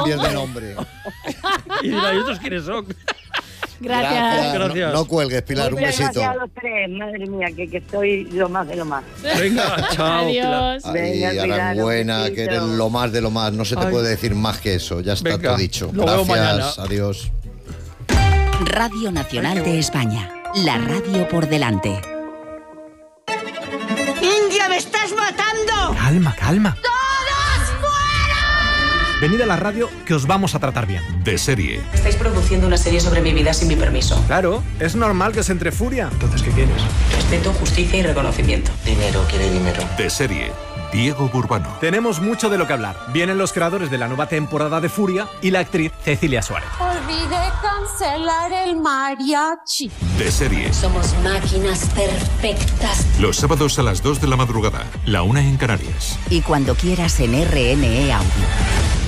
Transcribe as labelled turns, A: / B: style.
A: cambies de nombre.
B: Y dirá, ¿y estos quiénes son?
C: Gracias.
A: No cuelgues, Pilar, un besito.
D: Gracias a los tres, madre mía, que estoy lo más de lo más.
B: Venga, chao.
C: Adiós.
D: Venga,
A: Ay,
D: Pilar,
A: Aranbuena,
D: un
A: que
D: besito.
A: eres lo más de lo más. No se te puede decir más que eso. Ya está
B: Venga,
A: todo dicho.
B: lo veo mañana.
A: Gracias, adiós.
E: Radio Nacional de España. La radio por delante.
F: ¡India, me estás matando!
G: Calma, calma. ¡Todos fuera! Venid a la radio que os vamos a tratar bien.
H: De serie.
I: Estáis produciendo una serie sobre mi vida sin mi permiso.
G: Claro, es normal que se entre furia. Entonces, ¿qué quieres?
I: Respeto, justicia y reconocimiento.
H: Dinero, quiere dinero. De serie. Diego Burbano.
G: Tenemos mucho de lo que hablar. Vienen los creadores de la nueva temporada de Furia y la actriz Cecilia Suárez.
J: Olvidé cancelar el mariachi.
H: De serie.
J: Somos máquinas perfectas.
H: Los sábados a las 2 de la madrugada, la 1 en Canarias.
E: Y cuando quieras en RNE Audio.